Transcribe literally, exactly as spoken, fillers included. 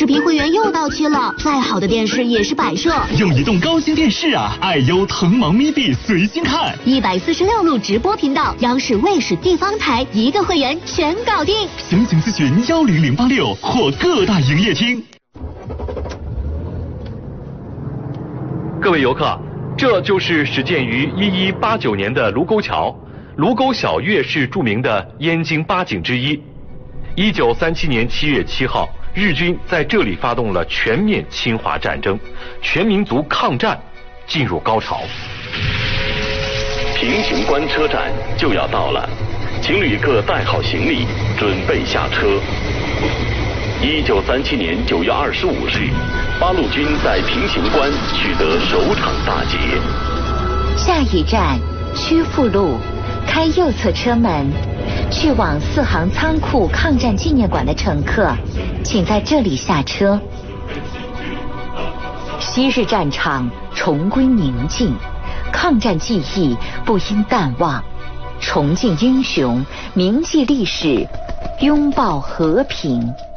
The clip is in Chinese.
视频会员又到期了，再好的电视也是摆设。 用移动高清电视啊，爱优腾芒咪币随心看， 一百四十六路直播频道，央视、卫视、地方台一个会员全搞定。 详情咨询幺零零八六或各大营业厅。 各位游客，这就是始建于一一八九年的卢沟桥。卢沟晓月是著名的燕京八景之一。一九三七年七月七号，日军在这里发动了全面侵华战争，全民族抗战进入高潮。 平型关车站就要到了，请旅客带好行李，准备下车。一九三七年九月二十五日，八路军在平型关取得首场大捷。 下一站曲阜路，开右侧车门，去往四行仓库抗战纪念馆的乘客，请在这里下车。昔日战场重归宁静，抗战记忆不应淡忘，重敬英雄，铭记历史，拥抱和平。